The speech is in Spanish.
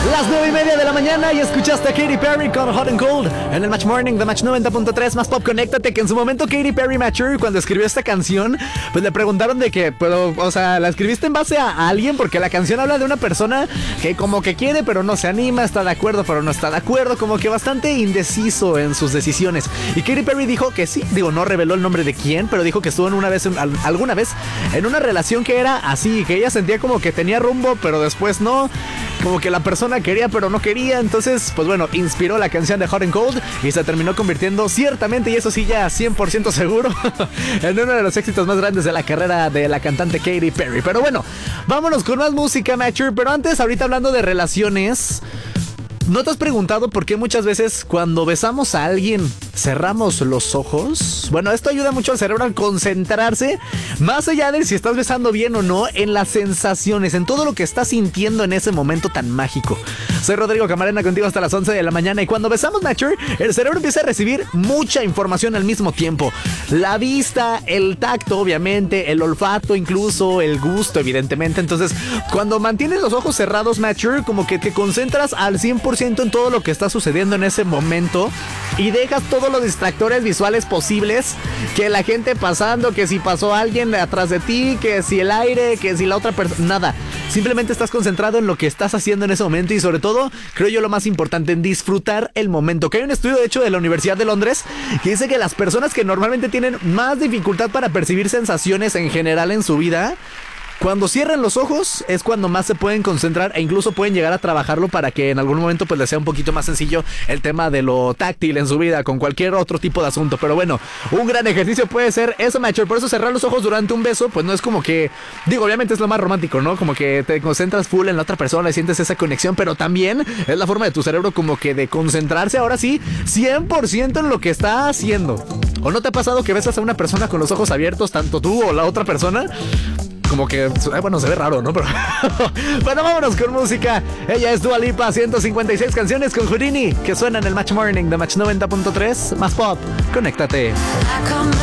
Las 9:30 de la mañana y escuchaste a Katy Perry con Hot and Cold en el Match Morning de Match 90.3 más Pop. Conéctate, que en su momento Katy Perry Mature, cuando escribió esta canción, pues le preguntaron de que, pero, o sea, ¿la escribiste en base a alguien? Porque la canción habla de una persona que como que quiere pero no se anima, está de acuerdo pero no está de acuerdo, como que bastante indeciso en sus decisiones. Y Katy Perry dijo que sí, digo, no reveló el nombre de quién, pero dijo que estuvo alguna vez en una relación que era así, que ella sentía como que tenía rumbo pero después no, como que la persona quería pero no quería. Entonces, pues bueno, inspiró la canción de Hot and Cold y se terminó convirtiendo ciertamente, y eso sí ya 100% seguro, en uno de los éxitos más grandes de la carrera de la cantante Katy Perry. Pero bueno, vámonos con más música, Mature. Pero antes, ahorita hablando de relaciones, ¿no te has preguntado por qué muchas veces cuando besamos a alguien cerramos los ojos? Bueno, esto ayuda mucho al cerebro a concentrarse, más allá de si estás besando bien o no, en las sensaciones, en todo lo que estás sintiendo en ese momento tan mágico. Soy Rodrigo Camarena, contigo hasta las 11 de la mañana, y cuando besamos, Mature, el cerebro empieza a recibir mucha información al mismo tiempo. La vista, el tacto, obviamente, el olfato, incluso el gusto, evidentemente. Entonces, cuando mantienes los ojos cerrados, Mature, como que te concentras al 100% en todo lo que está sucediendo en ese momento y dejas todos los distractores visuales posibles, que la gente pasando, que si pasó alguien atrás de ti, que si el aire, que si la otra persona, nada. Simplemente estás concentrado en lo que estás haciendo en ese momento y, sobre todo, creo yo lo más importante, en disfrutar el momento. Que hay un estudio, de hecho, de la Universidad de Londres que dice que las personas que normalmente tienen más dificultad para percibir sensaciones en general en su vida, cuando cierran los ojos es cuando más se pueden concentrar, e incluso pueden llegar a trabajarlo para que en algún momento pues les sea un poquito más sencillo el tema de lo táctil en su vida con cualquier otro tipo de asunto. Pero bueno, un gran ejercicio puede ser eso, Mature. Por eso cerrar los ojos durante un beso pues no es como que, digo, obviamente es lo más romántico, ¿no? Como que te concentras full en la otra persona y sientes esa conexión, pero también es la forma de tu cerebro como que de concentrarse ahora sí 100% en lo que está haciendo. ¿O no te ha pasado que besas a una persona con los ojos abiertos, tanto tú o la otra persona? Como que, bueno, se ve raro, ¿no? Pero bueno, vámonos con música. Ella es Dua Lipa, 156 canciones con Houdini, que suenan en el Match Morning de Match 90.3 más Pop. Conéctate.